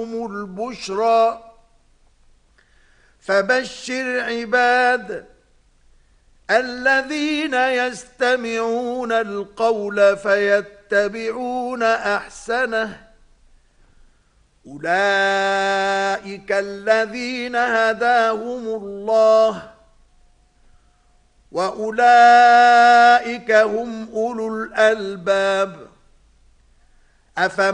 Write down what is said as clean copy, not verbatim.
البشرى فبشر عباد الذين يستمعون القول فيتبعون أحسنه أولئك الذين هداهم الله وأولئك هم أولو الألباب.